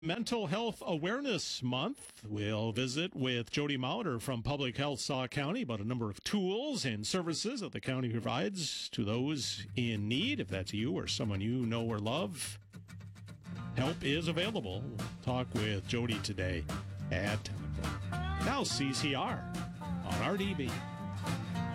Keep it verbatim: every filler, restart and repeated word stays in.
Mental Health Awareness Month. We'll visit with Jody Mauder from Public Health Sauk County about a number of tools and services that the county provides to those in need. If that's you or someone you know or love, help is available. We'll talk with Jody today at Now C C R on R D B.